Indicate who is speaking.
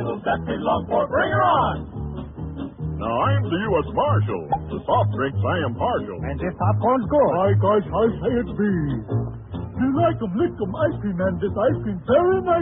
Speaker 1: little Captain Longport. Bring her on!
Speaker 2: Now, I'm the U.S. Marshal. To soft drinks, I am partial.
Speaker 3: And this popcorn's good.
Speaker 4: Hi, guys, I say it be. You like 'em, lick 'em, ice cream, and this ice cream very nice.